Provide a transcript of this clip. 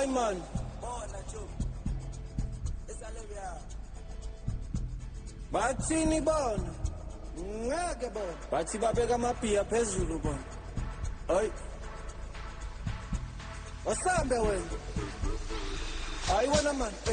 Hayi man. Bona Joe. Esalebya. Bathini bona? Ngeke bona. Bathi babeka amabhiya phezulu bona. Hayi. Wasambe wena. Hayi wena man.